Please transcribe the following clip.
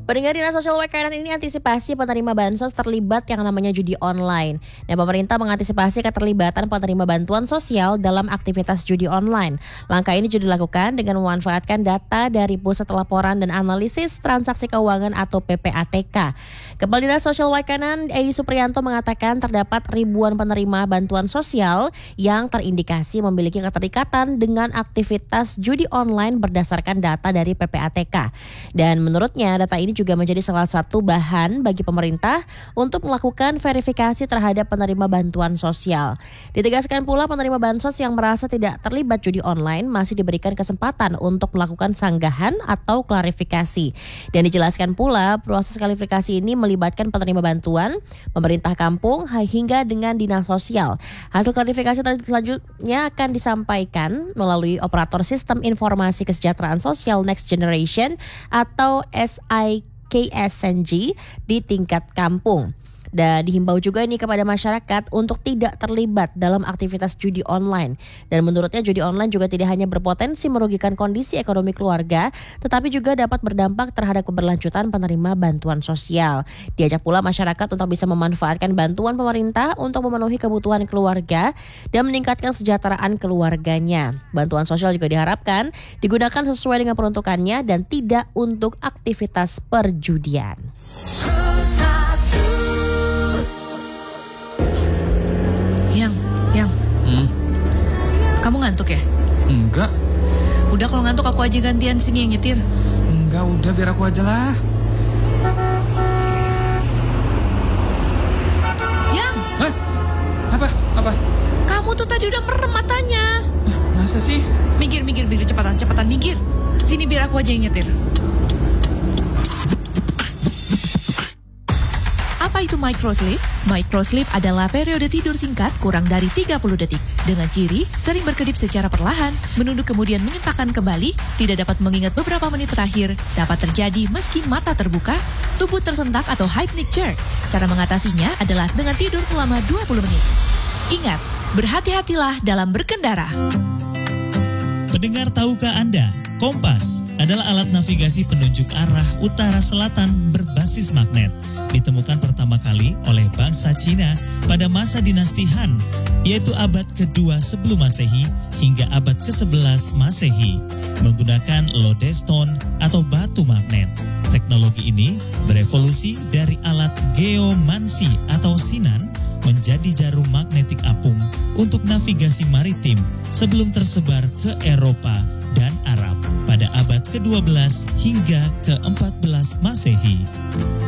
Pendengar Dinas Sosial Wekanan ini antisipasi penerima bansos terlibat yang namanya judi online. Dan pemerintah mengantisipasi keterlibatan penerima bantuan sosial dalam aktivitas judi online. Langkah ini juga dilakukan dengan memanfaatkan data dari Pusat Laporan dan Analisis Transaksi Keuangan atau PPATK. Kepala Dinas Sosial Wekanan Edi Supriyanto mengatakan terdapat ribuan penerima bantuan sosial yang terindikasi memiliki keterikatan dengan aktivitas judi online berdasarkan data dari PPATK. Dan menurutnya data ini juga menjadi salah satu bahan bagi pemerintah untuk melakukan verifikasi terhadap penerima bantuan sosial. Ditegaskan pula penerima bansos yang merasa tidak terlibat judi online masih diberikan kesempatan untuk melakukan sanggahan atau klarifikasi. Dan dijelaskan pula proses klarifikasi ini melibatkan penerima bantuan, pemerintah kampung hingga dengan dinas sosial. Hasil klarifikasi selanjutnya akan disampaikan melalui operator sistem informasi kesejahteraan sosial Next Generation atau SIKSNG di tingkat kampung. Dan dihimbau juga ini kepada masyarakat untuk tidak terlibat dalam aktivitas judi online. Dan menurutnya judi online juga tidak hanya berpotensi merugikan kondisi ekonomi keluarga, tetapi juga dapat berdampak terhadap keberlanjutan penerima bantuan sosial. Diajak pula masyarakat untuk bisa memanfaatkan bantuan pemerintah untuk memenuhi kebutuhan keluarga dan meningkatkan kesejahteraan keluarganya. Bantuan sosial juga diharapkan digunakan sesuai dengan peruntukannya dan tidak untuk aktivitas perjudian. Kamu ngantuk ya? Enggak. Udah kalau ngantuk aku aja gantian sini yang nyetir. Enggak, udah biar aku aja lah. Yang? Hah? Apa? Kamu tuh tadi udah merem matanya. Masa sih? Minggir, cepatan minggir. Sini biar aku aja yang nyetir. Apa itu microsleep? Microsleep adalah periode tidur singkat kurang dari 30 detik. Dengan ciri sering berkedip secara perlahan, menunduk kemudian menyentakkan kembali, tidak dapat mengingat beberapa menit terakhir, dapat terjadi meski mata terbuka, tubuh tersentak atau hypnic jerk. Cara mengatasinya adalah dengan tidur selama 20 menit. Ingat, berhati-hatilah dalam berkendara. Pendengar, tahukah Anda? Kompas adalah alat navigasi penunjuk arah utara-selatan berbasis magnet. Ditemukan pertama kali oleh bangsa Cina pada masa dinasti Han, yaitu abad kedua sebelum Masehi hingga abad ke-11 Masehi, menggunakan lodestone atau batu magnet. Teknologi ini berevolusi dari alat geomansi atau sinan menjadi jarum magnetik apung untuk navigasi maritim sebelum tersebar ke Eropa dan Arab pada abad ke-12 hingga ke-14 Masehi.